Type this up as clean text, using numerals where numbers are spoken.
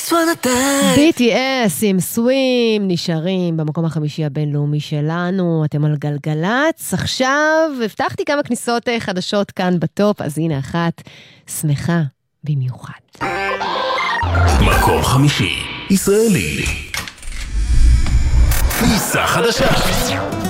just wanna die. BTS עם סווים נשארים במקום החמישי הבינלאומי שלנו. אתם על גלגלץ. עכשיו הבטחתי כמה כניסות חדשות כאן בטופ, אז הנה אחת שמחה במיוחד. מקום חמישי, ישראלי. כניסה חדשה.